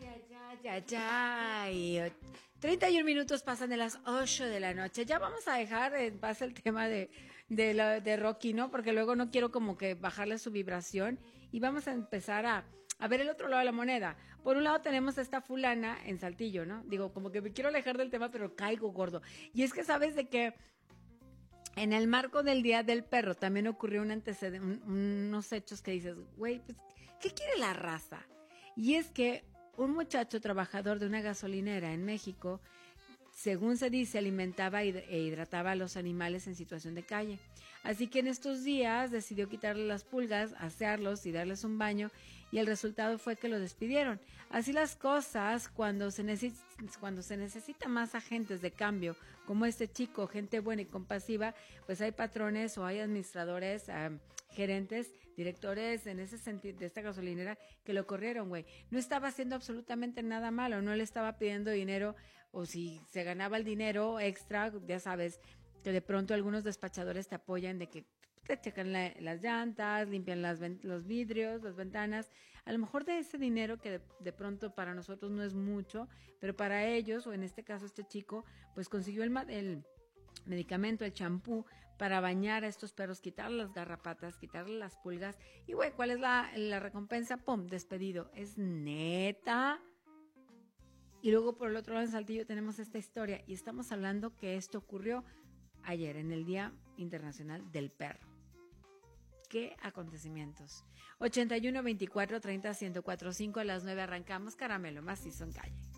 Ay. 31 minutos pasan de las 8 de la noche. Ya vamos a dejar en paz el tema de Rocky, ¿no? Porque luego no quiero como que bajarle su vibración. Y vamos a empezar a ver el otro lado de la moneda. Por un lado tenemos a esta fulana en Saltillo, ¿no? Digo, como que me quiero alejar del tema, pero caigo gordo. Y es que sabes de que en el marco del Día del Perro también ocurrió unos hechos que dices, güey, pues, ¿qué quiere la raza? Y es que un muchacho trabajador de una gasolinera en México, según se dice, alimentaba e hidrataba a los animales en situación de calle. Así que en estos días decidió quitarle las pulgas, asearlos y darles un baño, y el resultado fue que lo despidieron. Así las cosas, cuando se necesita más agentes de cambio, como este chico, gente buena y compasiva, pues hay patrones o hay administradores, gerentes, directores en ese sentido de esta gasolinera que lo corrieron, güey. No estaba haciendo absolutamente nada malo, no le estaba pidiendo dinero, o si se ganaba el dinero extra, ya sabes, que de pronto algunos despachadores te apoyan de que te checan las llantas, limpian los vidrios, las ventanas. A lo mejor de ese dinero que de pronto para nosotros no es mucho, pero para ellos, o en este caso este chico, pues consiguió el medicamento, el champú, para bañar a estos perros, quitarle las garrapatas, quitarle las pulgas. Y güey, ¿cuál es la recompensa? ¡Pum! Despedido. ¿Es neta? Y luego por el otro lado en Saltillo tenemos esta historia, y estamos hablando que esto ocurrió ayer en el Día Internacional del Perro. ¿Qué acontecimientos? 81 24 30 1045 a las 9 arrancamos Caramelo Macizo en Calle.